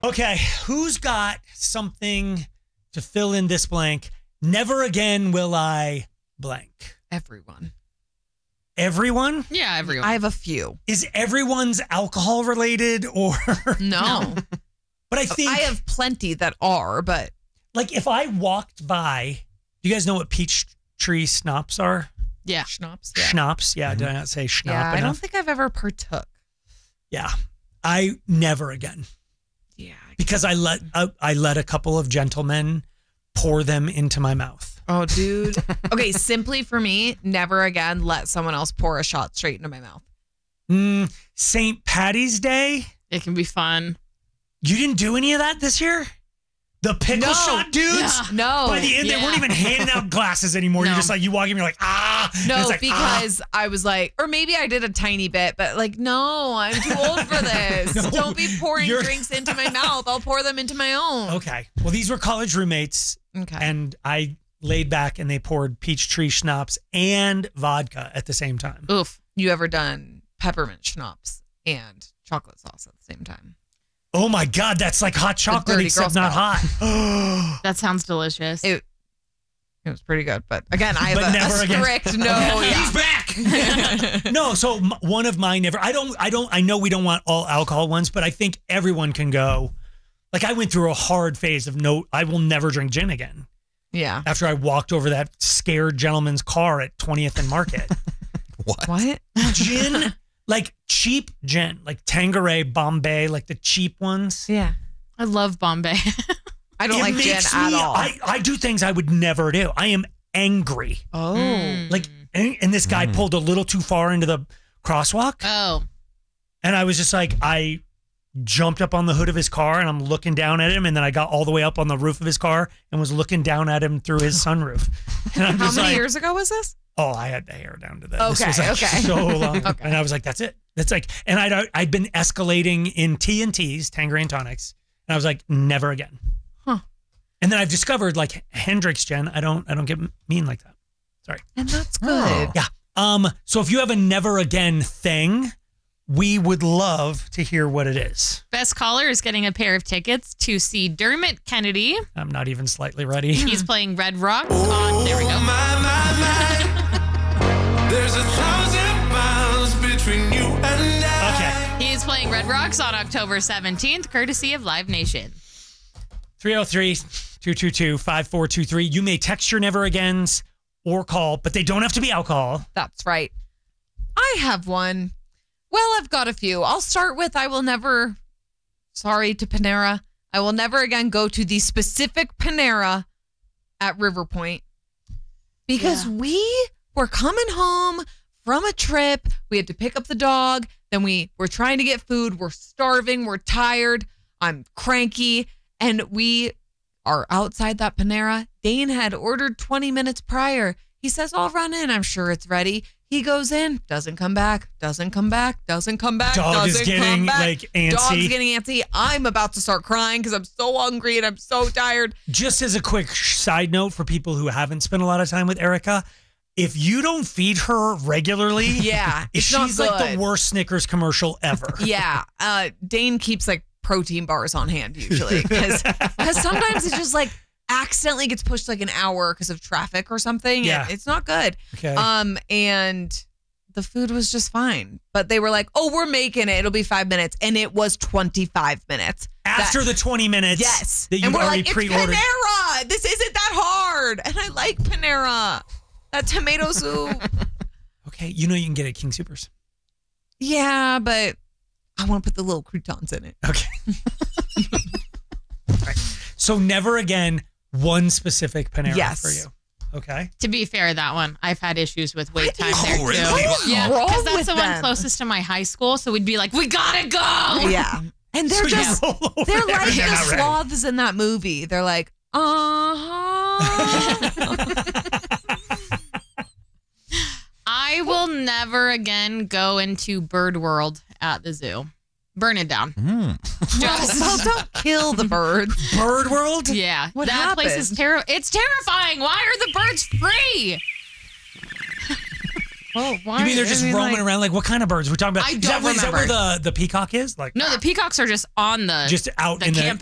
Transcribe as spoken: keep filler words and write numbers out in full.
Okay, who's got something to fill in this blank? Never again will I blank. Everyone. Everyone? Yeah, everyone. I have a few. Is everyone's alcohol related or No. But I think I have plenty that are, but like if I walked by, do you guys know what peach tree schnapps are? Yeah. Schnapps. Yeah. Schnapps. Yeah, did I not say schnapp Yeah, enough? I don't think I've ever partook. Yeah. I never again. Yeah. Because I let uh, I let a couple of gentlemen pour them into my mouth. Oh, dude. Okay, simply for me, never again let someone else pour a shot straight into my mouth. Mm, Saint Patty's Day. It can be fun. You didn't do any of that this year? The pickle No. shot dudes? Yeah. No. By the end, they Yeah. weren't even handing out glasses anymore. No. You're just like, you walk in, you're like, ah. And No, it's like, because I was like, or maybe I did a tiny bit, but like, no, I'm too old for this. No, Don't be pouring you're- drinks into my mouth. I'll pour them into my own. ah. Okay. Well, these were college roommates, Okay. and I laid back and they poured peach tree schnapps and vodka at the same time. Oof. You ever done peppermint schnapps and chocolate sauce at the same time? Oh my God, that's like hot chocolate, dirty except Girl not hot. That sounds delicious. It it was pretty good, but again, I have But a, never a again. strict no. Yeah. He's back. No, so m- one of mine never. I don't. I don't. I know we don't want all alcohol ones, but I think everyone can go. Like I went through a hard phase of no. I will never drink gin again. Yeah. After I walked over that scared gentleman's car at twentieth and Market. What? What? Gin, like cheap gin, like Tanqueray, Bombay, like the cheap ones. Yeah. I love Bombay. I don't It like gin makes at me- all. I, I do things I would never do. I am angry. oh. Like, and, and this guy pulled a little too far into the crosswalk. Oh. And I was just like, I jumped up on the hood of his car and I'm looking down at him. And then I got all the way up on the roof of his car and was looking down at him through his sunroof. And I'm How just many like, years ago was this? oh, I had the hair down to that. Okay, This was like okay. so long. Okay. And I was like, that's it. That's like, and I'd, I'd been escalating in T and T's, Tanqueray and tonics. And I was like, never again. Huh. And then I've discovered like Hendrix Jen, I don't, I don't get mean like that. Sorry. And that's good. Oh. Yeah. Um. So if you have a never again thing, we would love to hear what it is. Best caller is getting a pair of tickets to see Dermot Kennedy. I'm not even slightly ready. He's playing Red Rocks on. There we go. There's a thousand miles between you and I. Okay. He's playing Red Rocks on October seventeenth, courtesy of Live Nation. three oh three, two two two, five four two three. You may text your never agains or call, but they don't have to be alcohol. That's right. I have one. Well, I've got a few. I'll start with I will never, sorry to Panera, I will never again go to the specific Panera at River Point because Yeah. we were coming home from a trip. We had to pick up the dog. Then we were trying to get food. We're starving. We're tired. I'm cranky. And we are outside that Panera. Dane had ordered twenty minutes prior. He says, I'll run in. I'm sure it's ready. He goes in, doesn't come back, doesn't come back, doesn't come back, Dog is doesn't getting, come back. like, antsy. Dog's getting antsy. I'm about to start crying because I'm so hungry and I'm so tired. Just as a quick sh- side note for people who haven't spent a lot of time with Erica, if you don't feed her regularly, Yeah, it's she's not like good. the worst Snickers commercial ever. Yeah, uh, Dane keeps like protein bars on hand usually because sometimes it just like accidentally gets pushed like an hour because of traffic or something. Yeah. and it's not good. Okay. Um, and the food was just fine, but they were like, "Oh, we're making it. It'll be five minutes," and it was twenty-five minutes After That- the twenty minutes yes, that you've and we're already like, pre-ordered. It's Panera. This isn't that hard, and I like Panera. That tomato soup. Okay, you know you can get it at King Supers. Yeah, but I want to put the little croutons in it. Okay. All right. So never again one specific Panera Yes. for you. Okay. To be fair, that one, I've had issues with wait time Oh, there too. really? What is Yeah, wrong because that's with the one them? closest to my high school. So we'd be like, we gotta go. Yeah, and they're So you just roll over they're there like and the not ready. sloths in that movie. They're like, uh huh. I will never again go into Bird World at the zoo. Burn it down. Mm. well, don't kill the birds. Bird World? Yeah, What that place is happened? terrible. It's terrifying. Why are the birds free? Well, why? You mean they're just I mean, roaming like- around? Like what kind of birds? We're talking about. I is that, don't where- is that where remember. the, the peacock is? Like No, the peacocks are just on the just out the in the campus.